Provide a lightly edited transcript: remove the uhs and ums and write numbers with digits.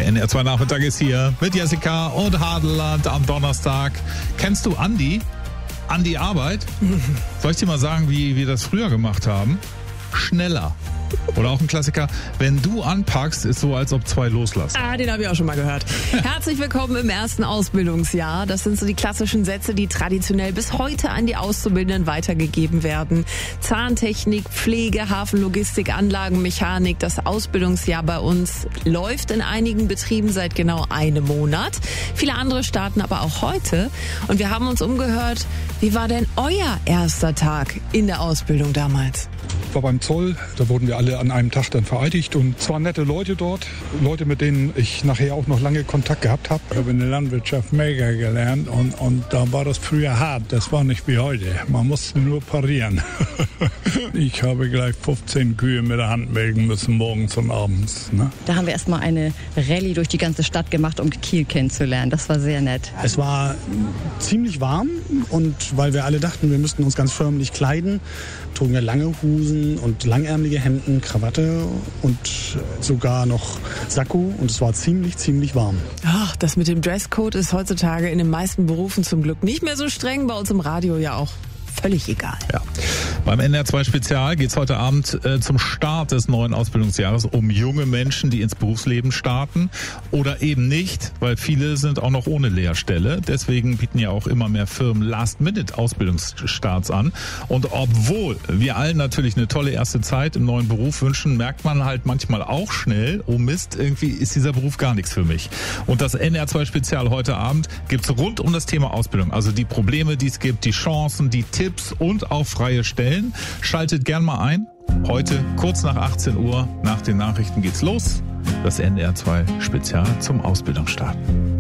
Der NR2 Nachmittag ist hier mit Jessica und Hadeland am Donnerstag. Kennst du Andi? Andi Arbeit? Soll ich dir mal sagen, wie wir das früher gemacht haben? Schneller. Oder auch ein Klassiker, wenn du anpackst, ist so, als ob zwei loslassen. Den habe ich auch schon mal gehört. Herzlich willkommen im ersten Ausbildungsjahr. Das sind so die klassischen Sätze, die traditionell bis heute an die Auszubildenden weitergegeben werden. Zahntechnik, Pflege, Hafenlogistik, Anlagenmechanik. Das Ausbildungsjahr bei uns läuft in einigen Betrieben seit genau einem Monat. Viele andere starten aber auch heute. Und wir haben uns umgehört, wie war denn euer erster Tag in der Ausbildung damals? War beim Zoll, da wurden wir alle an einem Tag dann vereidigt und zwar nette Leute dort, Leute, mit denen ich nachher auch noch lange Kontakt gehabt habe. Ich habe in der Landwirtschaft mega gelernt und da war das früher hart, das war nicht wie heute. Man musste nur parieren. Ich habe gleich 15 Kühe mit der Hand melken müssen, morgens und abends. Ne? Da haben wir erstmal eine Rallye durch die ganze Stadt gemacht, um Kiel kennenzulernen. Das war sehr nett. Es war ziemlich warm und weil wir alle dachten, wir müssten uns ganz förmlich kleiden, trugen wir lange Hosen und langärmelige Hemden, Krawatte und sogar noch Sakko und es war ziemlich warm. Ach, das mit dem Dresscode ist heutzutage in den meisten Berufen zum Glück nicht mehr so streng, bei uns im Radio ja auch. Völlig egal. Ja. Beim NR2 Spezial geht es heute Abend zum Start des neuen Ausbildungsjahres um junge Menschen, die ins Berufsleben starten oder eben nicht, weil viele sind auch noch ohne Lehrstelle. Deswegen bieten ja auch immer mehr Firmen Last-Minute-Ausbildungsstarts an. Und obwohl wir allen natürlich eine tolle erste Zeit im neuen Beruf wünschen, merkt man halt manchmal auch schnell, oh Mist, irgendwie ist dieser Beruf gar nichts für mich. Und das NR2 Spezial heute Abend gibt's rund um das Thema Ausbildung. Also die Probleme, die es gibt, die Chancen, die Tipps und auch freie Stellen. Schaltet gern mal ein. Heute kurz nach 18 Uhr nach den Nachrichten geht's los. Das NR2 Spezial zum Ausbildungsstart.